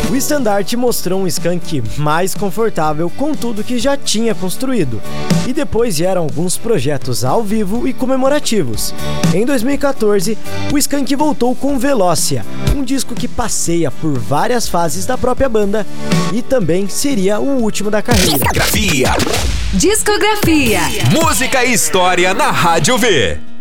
O estandarte mostrou um Skank mais confortável com tudo que já tinha construído, e depois vieram alguns projetos ao vivo e comemorativos. Em 2014, o Skank voltou com Velócia, um disco que passeia por várias fases da própria banda e também seria o último da carreira. Discografia. Música e história na Rádio V.